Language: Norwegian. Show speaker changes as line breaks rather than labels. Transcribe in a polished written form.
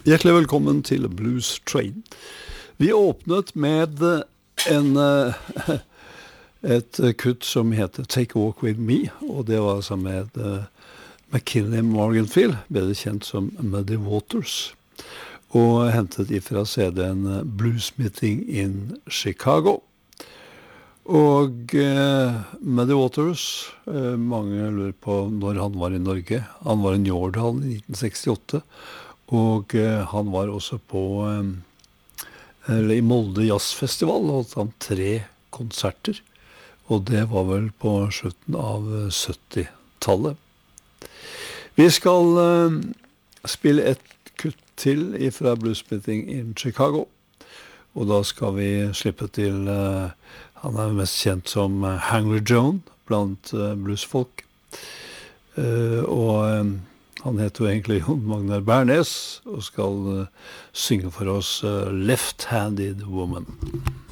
Hjertelig velkommen til Blues Train. Vi åpnet med et kutt som heter Take a Walk With Me, og det var altså med McKinley Morganfield, bedre kjent som Muddy Waters, og hentet ifra CD-en Bluesmithing in Chicago. Og Muddy Waters, mange lurer på når han var i Norge. Han var i Njordal i 1968, og han var også i Molde Jazzfestival, og holdt han 3 konserter, og det var vel på slutten av 70-tallet. Vi skal spille et kutt til fra Bluesmithing in Chicago, og da skal vi slippe til, han mest kjent som Hangry Joan blant bluesfolk, og han heter jo egentlig Jon Magnar Bærnes og skal synge for oss Left-Handed Woman.